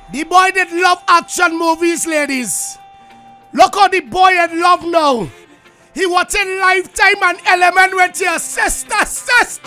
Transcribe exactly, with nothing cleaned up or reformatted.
The boy that love action movies, ladies. Look how the boy in love now. He watching Lifetime and Element with your sister, sister.